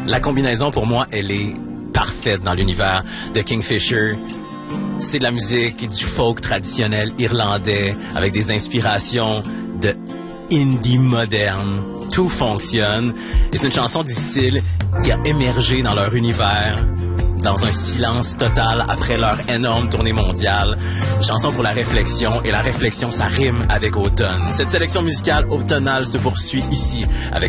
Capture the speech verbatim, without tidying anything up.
La combinaison, pour moi, elle est parfaite dans l'univers de Kingfisher. C'est de la musique, du folk traditionnel irlandais, avec des inspirations de indie moderne. Tout fonctionne. Et c'est une chanson du style qui a émergé dans leur univers, dans un silence total après leur énorme tournée mondiale. Une chanson pour la réflexion, et la réflexion, ça rime avec automne. Cette sélection musicale automnale se poursuit ici avec